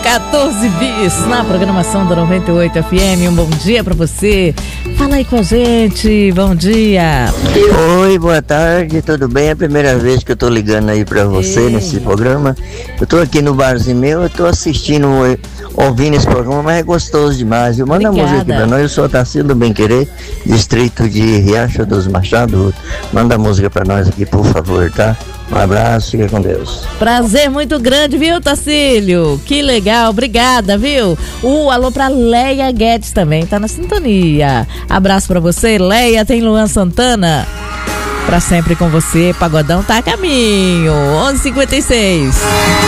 14 bis na programação da 98 FM. Um bom dia pra você. Fala aí com a gente. Bom dia. Oi, boa tarde, tudo bem? É a primeira vez que eu tô ligando aí pra você nesse programa. Eu tô aqui no barzinho meu, eu tô assistindo, ouvindo esse programa, mas é gostoso demais. Eu mando a música aqui pra nós. Eu sou Tarsila do Bem Querer, distrito de Riacho dos Machados. Manda a música pra nós aqui, por favor, tá? Um abraço, fica com Deus. Prazer muito grande, viu, Tacílio? Que legal, obrigada, viu? Alô pra Leia Guedes também, tá na sintonia. Abraço pra você, Leia. Tem Luan Santana. Pra sempre com você, Pagodão tá a caminho. 11h56.